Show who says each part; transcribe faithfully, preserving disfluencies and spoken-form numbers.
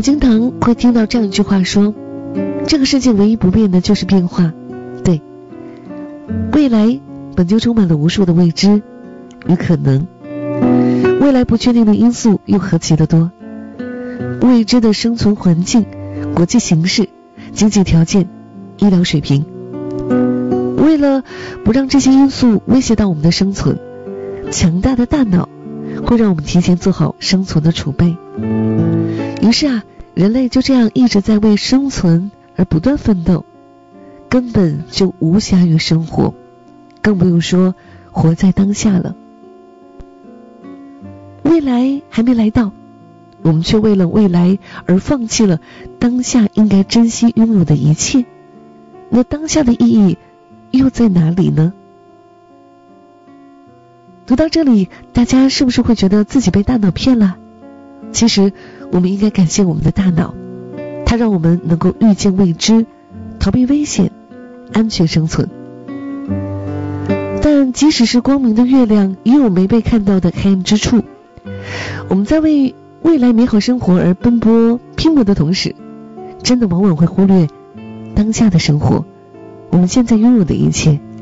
Speaker 1: 经常会听到这样一句话说，这个世界唯一不变的就是变化。对，未来本就充满了无数的未知与可能，未来不确定的因素又何其的多，未知的生存环境、国际形势、经济条件、医疗水平。为了不让这些因素威胁到我们的生存，强大的大脑会让我们提前做好生存的储备。于是啊，人类就这样一直在为生存而不断奋斗，根本就无暇于生活，更不用说活在当下了。未来还没来到，我们却为了未来而放弃了当下应该珍惜拥有的一切。那当下的意义又在哪里呢？读到这里，大家是不是会觉得自己被大脑骗了？其实我们应该感谢我们的大脑，它让我们能够预见未知，逃避危险，安全生存。但即使是光明的月亮，也有没被看到的黑暗之处。我们在为未来美好生活而奔波拼搏的同时，真的往往会忽略当下的生活，我们现在拥有的一切。